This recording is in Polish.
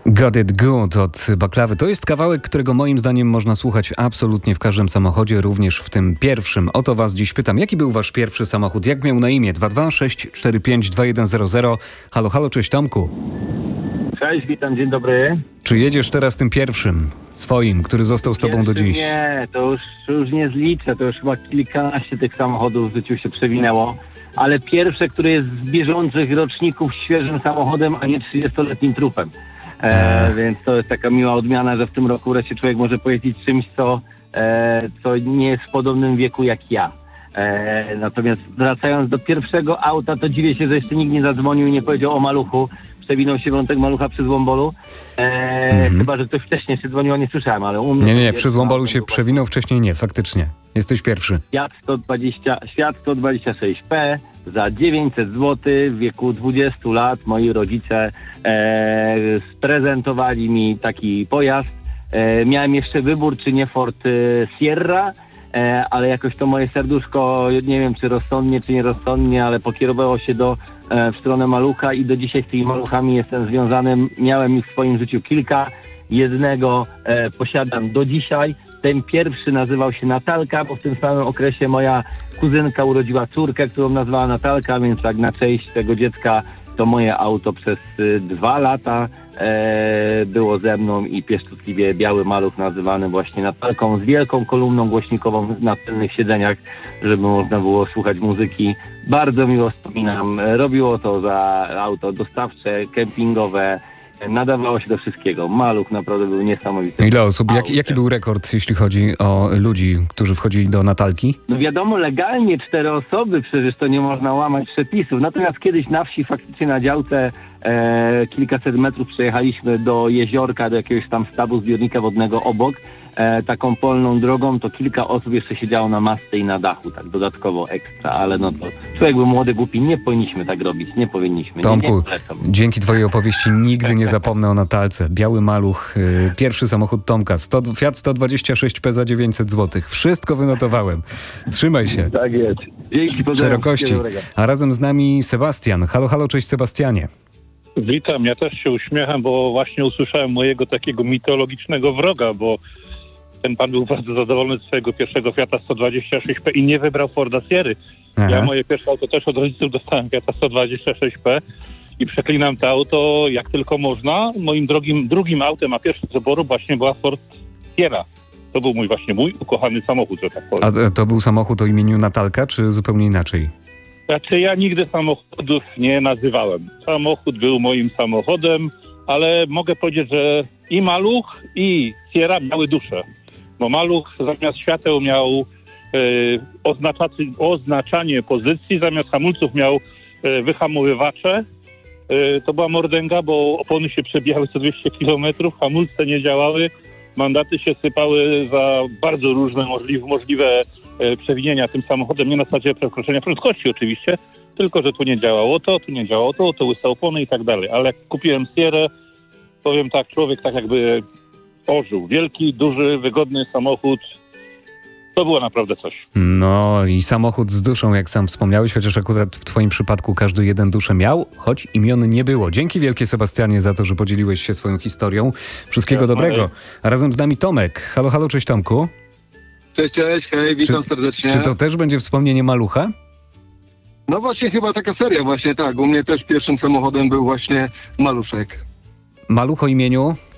Got It Good od Baklawy. To jest kawałek, którego moim zdaniem można słuchać absolutnie w każdym samochodzie, również w tym pierwszym. O to was dziś pytam. Jaki był wasz pierwszy samochód? Jak miał na imię? 226452100. Halo, halo, cześć Tomku. Cześć, witam, dzień dobry. Czy jedziesz teraz tym pierwszym, swoim, który został z tobą do dziś? Nie, to już nie zliczę, to już chyba kilkanaście tych samochodów w życiu się przewinęło. Ale pierwsze, które jest z bieżących roczników świeżym samochodem, a nie 30-letnim trupem. Więc to jest taka miła odmiana, że w tym roku wreszcie człowiek może pojeździć czymś, co nie jest w podobnym wieku jak ja. Natomiast wracając do pierwszego auta, to dziwię się, że jeszcze nikt nie zadzwonił i nie powiedział o maluchu. Przewinął się wątek malucha przy Złombolu. Chyba, że ktoś wcześniej się dzwonił, nie słyszałem, ale u mnie... Nie, przy Złombolu się przewinął, wcześniej nie, faktycznie. Jesteś pierwszy. Świat 126P za 900 zł w wieku 20 lat. Moi rodzice sprezentowali mi taki pojazd. Miałem jeszcze wybór, czy nie Ford Sierra, ale jakoś to moje serduszko, nie wiem czy rozsądnie, czy nierozsądnie, ale pokierowało się w stronę malucha i do dzisiaj z tymi maluchami jestem związany. Miałem ich w swoim życiu kilka. Jednego posiadam do dzisiaj. Ten pierwszy nazywał się Natalka, bo w tym samym okresie moja kuzynka urodziła córkę, którą nazwała Natalka, więc tak na cześć tego dziecka to moje auto przez 2 lata było ze mną i pieszczotliwie biały maluch nazywany właśnie Natalką, z wielką kolumną głośnikową na tylnych siedzeniach, żeby można było słuchać muzyki. Bardzo miło wspominam. Robiło to za auto dostawcze, kempingowe. Nadawało się do wszystkiego. Maluch naprawdę był niesamowity. Ile osób? Jaki był rekord, jeśli chodzi o ludzi, którzy wchodzili do Natalki? No wiadomo, legalnie 4 osoby, przecież to nie można łamać przepisów. Natomiast kiedyś na wsi, faktycznie na działce, kilkaset metrów przejechaliśmy do jeziorka, do jakiegoś tam stawu zbiornika wodnego obok. Taką polną drogą, to kilka osób jeszcze siedziało na masce i na dachu, tak dodatkowo ekstra, ale no to człowiek był młody, głupi, nie powinniśmy tak robić, nie powinniśmy. Tomku, dzięki twojej opowieści nigdy nie zapomnę o Natalce. Biały maluch, pierwszy samochód Tomka, Fiat 126P za 900 zł. Wszystko wynotowałem. Trzymaj się. Tak jest. Dzięki, szerokości. A razem z nami Sebastian. Halo, halo, cześć Sebastianie. Witam, ja też się uśmiecham, bo właśnie usłyszałem mojego takiego mitologicznego wroga, bo ten pan był bardzo zadowolony z swojego pierwszego Fiata 126P i nie wybrał Forda Sierry. Ja moje pierwsze auto też od rodziców dostałem Fiata 126P i przeklinam to auto jak tylko można. Moim drugim autem, a pierwszym z wyboru właśnie była Ford Sierra. To był mój ukochany samochód, że tak powiem. A to był samochód o imieniu Natalka, czy zupełnie inaczej? Znaczy ja nigdy samochodów nie nazywałem. Samochód był moim samochodem, ale mogę powiedzieć, że i Maluch, i Sierra miały duszę. Bo Maluch zamiast świateł miał oznaczanie pozycji, zamiast hamulców miał wyhamowywacze. To była mordęga, bo opony się przebijały co 200 km, hamulce nie działały, mandaty się sypały za bardzo różne możliwe przewinienia tym samochodem, nie na zasadzie przekroczenia prędkości oczywiście, tylko że tu nie działało to, to łyse opony i tak dalej. Ale jak kupiłem Sierrę, powiem tak, człowiek tak jakby ożył. Wielki, duży, wygodny samochód. To było naprawdę coś. No i samochód z duszą, jak sam wspomniałeś, chociaż akurat w twoim przypadku każdy jeden duszę miał, choć imion nie było. Dzięki wielkie Sebastianie za to, że podzieliłeś się swoją historią. Wszystkiego dobrego. A razem z nami Tomek. Halo, halo, cześć Tomku. Cześć, hej, witam serdecznie. Czy to też będzie wspomnienie Malucha? No właśnie chyba taka seria właśnie, tak. U mnie też pierwszym samochodem był właśnie Maluszek. Maluch o imieniu